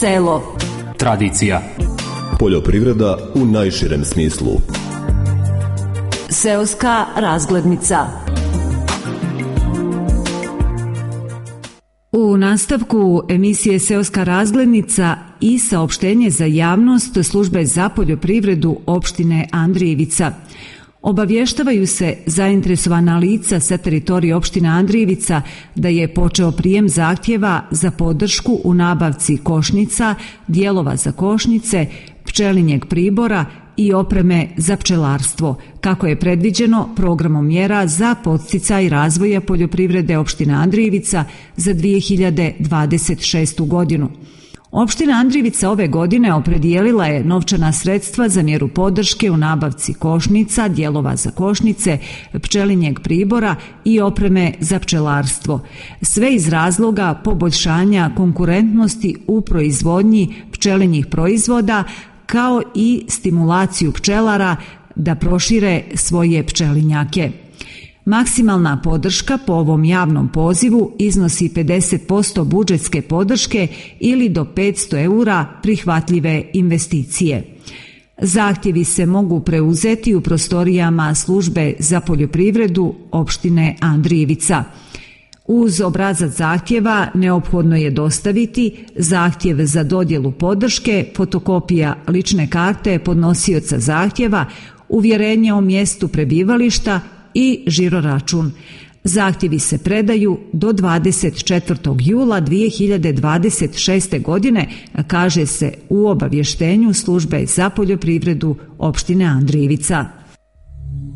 Selo. Tradicija. Poljoprivreda u najširem smislu. Seoska razglednica. U nastavku emisije Seoska razglednica i saopštenje za javnost službe za poljoprivredu opštine Andrijevica. Obavještavaju se zainteresovana lica sa teritorije opštine Andrijevica da je počeo prijem zahtjeva za podršku u nabavci košnica, dijelova za košnice, pčelinjeg pribora i opreme za pčelarstvo, kako je predviđeno programom mjera za podsticaj razvoja poljoprivrede opštine Andrijevica za 2026. godinu. Opština Andrijevica ove godine opredijelila je novčana sredstva za mjeru podrške u nabavci košnica, dijelova za košnice, pčelinjeg pribora i opreme za pčelarstvo. Sve iz razloga poboljšanja konkurentnosti u proizvodnji pčelinjih proizvoda, kao i stimulaciju pčelara da prošire svoje pčelinjake. Maksimalna podrška po ovom javnom pozivu iznosi 50% budžetske podrške ili do 500 eura prihvatljive investicije. Zahtjevi se mogu preuzeti u prostorijama službe za poljoprivredu opštine Andrijevica. Uz obrazac zahtjeva neophodno je dostaviti zahtjev za dodjelu podrške, fotokopija lične karte podnosioca zahtjeva, uvjerenje o mjestu prebivališta i žiroračun. Zahtjevi se predaju do 24. jula 2026. godine, kaže se u obavještenju službe za poljoprivredu opštine Andrijevica.